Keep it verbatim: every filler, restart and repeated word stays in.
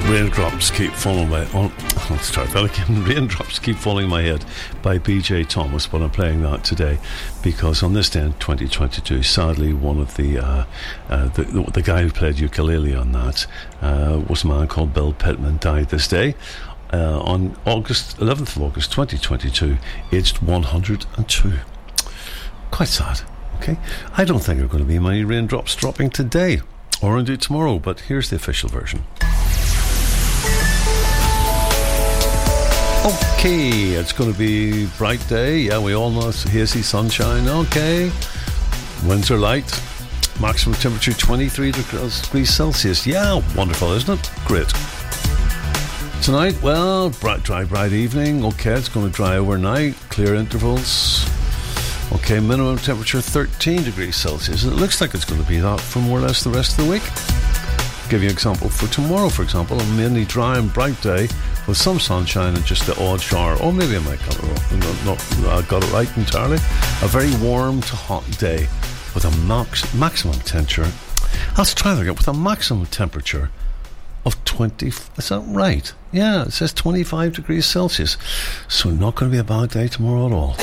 Raindrops Keep Falling My oh, let's try that again. Raindrops Keep Falling My Head by B J Thomas, but I'm playing that today because on this day in twenty twenty-two, sadly, one of the uh, uh, the, the, the guy who played ukulele on that uh, was a man called Bill Pittman, died this day uh, on August eleventh of August twenty twenty-two, aged one hundred two. Quite sad. Okay, I don't think there are going to be many raindrops dropping today or indeed tomorrow, but here's the official version. Okay, it's going to be bright day. Yeah, we all know it's hazy sunshine. Okay, winds are light. Maximum temperature twenty-three degrees Celsius. Yeah, wonderful, isn't it? Great. Tonight, well, bright, dry, bright evening. Okay, it's going to dry overnight. Clear intervals. Okay, minimum temperature thirteen degrees Celsius. And it looks like it's going to be that for more or less the rest of the week. Give you an example for tomorrow, for example, a mainly dry and bright day with some sunshine and just the odd shower. Oh, maybe I might got it wrong. Not, not, I got it right entirely. A very warm to hot day with a max, maximum temperature. Let's try that again. With a maximum temperature of twenty. Is that right? Yeah, it says twenty-five degrees Celsius. So not going to be a bad day tomorrow at all.